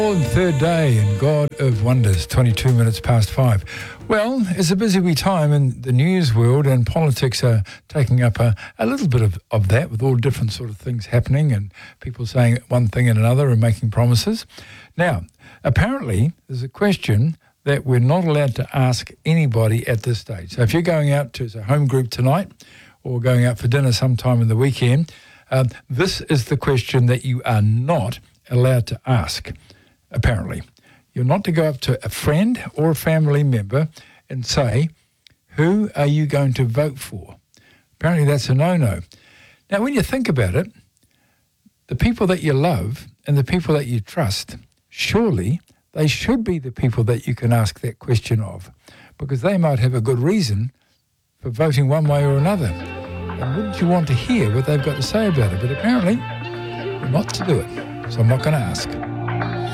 Third day in God of Wonders, 22 minutes past 5. Well, it's a busy wee time in the news world, and politics are taking up a little bit of that, with all different sort of things happening and people saying one thing and another and making promises. Now, apparently there's a question that we're not allowed to ask anybody at this stage. So if you're going out to a home group tonight or going out for dinner sometime in the weekend, this is the question that you are not allowed to ask. Apparently, you're not to go up to a friend or a family member and say, who are you going to vote for? Apparently that's a no-no. Now, when you think about it, the people that you love and the people that you trust, surely they should be the people that you can ask that question of, because they might have a good reason for voting one way or another. And wouldn't you want to hear what they've got to say about it? But apparently, you're not to do it, so I'm not going to ask.